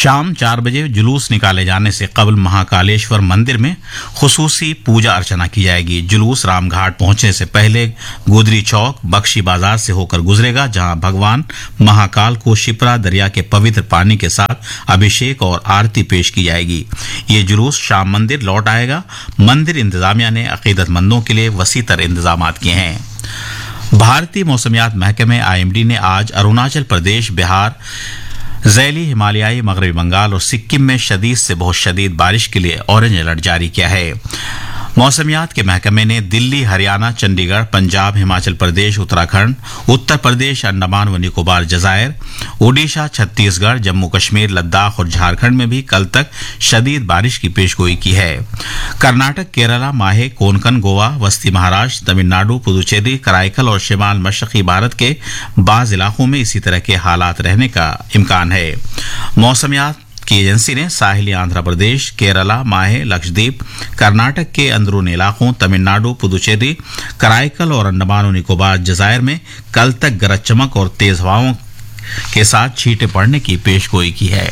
शाम 4 बजे जुलूस निकाले जाने से कबल महाकालेश्वर मंदिर में खुसूसी पूजा अर्चना की जाएगी। जुलूस रामघाट पहुंचने से पहले गुदरी चौक बख्शी बाजार से होकर गुजरेगा, जहां भगवान महाकाल को शिप्रा दरिया के पवित्र पानी के साथ अभिषेक और आरती पेश की जाएगी। ये जुलूस शाम मंदिर लौट आएगा। मंदिर इंतजामिया ने अकीदतमंदों के लिए वसी तर इंतजाम किए हैं। भारतीय मौसमियात महकमे IMD ने आज अरुणाचल प्रदेश, बिहार, ज़ैली हिमालयाई मगरबी बंगाल और सिक्किम में शदीद से बहुत शदीद बारिश के लिए ऑरेंज अलर्ट जारी किया है। मौसमियात के महकमे ने दिल्ली, हरियाणा, चंडीगढ़, पंजाब, हिमाचल प्रदेश, उत्तराखंड, उत्तर प्रदेश, अंडमान व निकोबार जजायर, ओडिशा, छत्तीसगढ़, जम्मू कश्मीर, लद्दाख और झारखंड में भी कल तक शदीद बारिश की पेशगोई की है। कर्नाटक, केरला, माहे, कोंकण, गोवा, वस्ती महाराष्ट्र, तमिलनाडु, पुदुचेरी, कराईकल और शिमाल मशरकी भारत के बाज़ इलाकों में इसी तरह के हालात रहने का इम्कान है। मौसमियात की एजेंसी ने साहिली आंध्र प्रदेश, केरला, माहे, लक्षद्वीप, कर्नाटक के अंदरूनी इलाकों, तमिलनाडु, पुदुचेरी, कराईकल और अंडमान और निकोबार जजायर में कल तक गरज चमक और तेज हवाओं के साथ छींटे पड़ने की पेशगोई की है।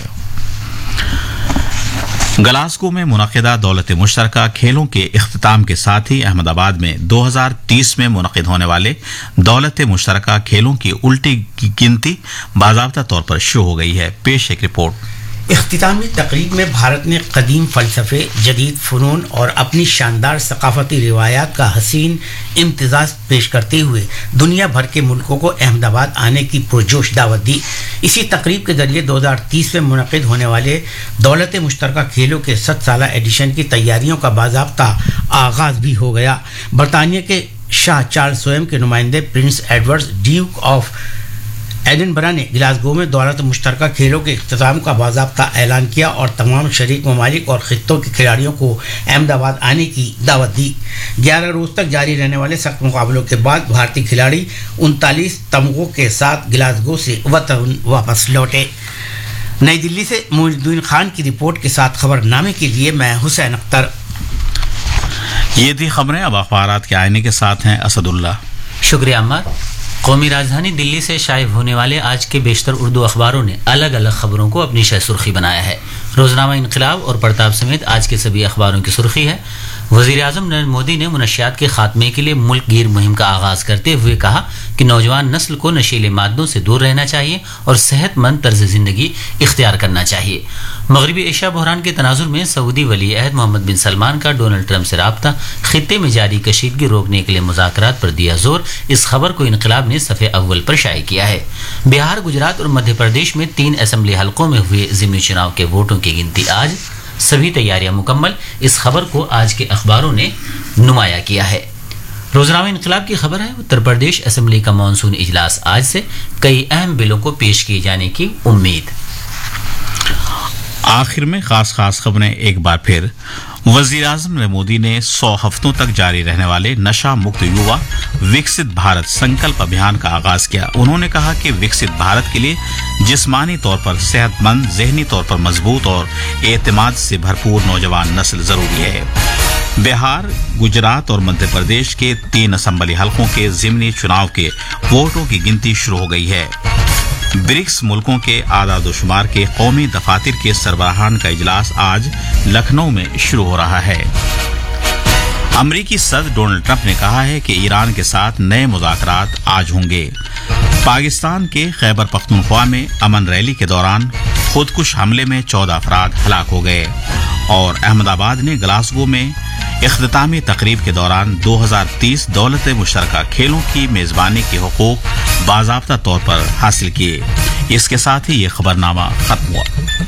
ग्लासगो में मुनक़िदा दौलत मुश्तरका खेलों के इख्तिताम के साथ ही अहमदाबाद में 2030 में मुनक़िद होने वाले दौलत मुश्तरका खेलों की उल्टी गिनती बाज़ाब्ता तौर पर शुरू हो गई है। पेश एक रिपोर्ट। इख्तितामी तकरीब में भारत ने कदीम फ़लसफ़े, जदीद फ़नून और अपनी शानदार सकाफ़ती रिवायात का हसीन इम्तिज़ाज पेश करते हुए दुनिया भर के मुल्कों को अहमदाबाद आने की पुरजोश दावत दी। इसी तकरीब के जरिए 2030 में मुनक़िद होने वाले दौलत मुश्तरका खेलों के 100 साला एडिशन की तैयारियों का बाज़ाब्ता आगाज़ भी हो गया। बरतानिया के शाह चार्ल्स स्वयं के नुमाइंदे Prince Edward, Duke of Edinburgh ने ग्लासगो में दौलत मुश्तरका खेलों के इख्तिताम का बाज़ाब्ता ऐलान किया और तमाम शरीक ममालिक और खित्तों के खिलाड़ियों को अहमदाबाद आने की दावत दी। 11 रोज़ तक जारी रहने वाले सख्त मुकाबलों के बाद भारतीय खिलाड़ी 39 तमगों के साथ ग्लासगो से वतन वापस लौटे। नई दिल्ली से मोइनुद्दीन खान की रिपोर्ट के साथ खबरनामे के लिए मैं हुसैन अख्तर। ये थी खबरें। अब अखबारात के आईने के साथ हैं असदुल्ला। शुक्रिया अम्मार। कौमी राजधानी दिल्ली से शाये होने वाले आज के बेशतर उर्दू अखबारों ने अलग अलग खबरों को अपनी शह सुर्खी बनाया है। रोजनामा इनकलाब और प्रताप समेत आज के सभी अखबारों की सुर्खी है, वज़ीर आज़म नरेंद्र मोदी ने मुनशियात के खात्मे के लिए मुल्क गिर मुहिम का आगाज़ करते हुए कहा कि नौजवान नस्ल को नशीले मादों से दूर रहना चाहिए और सेहतमंद तर्ज ज़िंदगी इख्तियार करना चाहिए। मगरबी एशिया बहरान के तनाजुर में सऊदी वली अहद मोहम्मद बिन सलमान का डोनाल्ड ट्रंप से राब्ता, खित्ते में जारी कशीदगी रोकने के लिए मुज़ाकरात पर दिया जोर। इस खबर को इनकलाब ने सफ़े अव्वल पर शाये किया है। बिहार, गुजरात और मध्य प्रदेश में 3 असेंबली हलकों में हुए ज़िमनी चुनाव के वोटों की गिनती आज, सभी तैयारियां मुकम्मल। इस खबर को आज के अखबारों ने नुमाया किया है। रोजनामा इनकलाब की खबर है, उत्तर प्रदेश असेंबली का मानसून इजलास आज से, कई अहम बिलों को पेश किए जाने की उम्मीद। आखिर में खास खबरें एक बार फिर। वज़ीर आज़म नरेंद्र मोदी ने 100 हफ्तों तक जारी रहने वाले नशा मुक्त युवा विकसित भारत संकल्प अभियान का आगाज किया। उन्होंने कहा कि विकसित भारत के लिए जिस्मानी तौर पर सेहतमंद, ज़हनी तौर पर मजबूत और एतमाद से भरपूर नौजवान नस्ल जरूरी है। बिहार, गुजरात और मध्य प्रदेश के 3 असेंबली हलकों के ज़िमनी चुनाव के वोटों की गिनती शुरू हो गई है। ब्रिक्स मुल्कों के आदादोशुमार के कौमी दफातर के सरबराहान का इजलास आज लखनऊ में शुरू हो रहा है। अमरीकी सदर डोनाल्ड ट्रंप ने कहा है कि ईरान के साथ नए मुज़ाकरात आज होंगे। पाकिस्तान के खैबर पख्तूनख्वा में अमन रैली के दौरान खुदकुश हमले में 14 अफराद हलाक हो गए और अहमदाबाद ने ग्लासगो में इख्तितामी तकरीब के दौरान 2030 दौलत मुश्तरका खेलों की मेजबानी के हुकूक बाज़ाब्ता तौर पर हासिल किए। इसके साथ ही ये खबरनामा खत्म हुआ।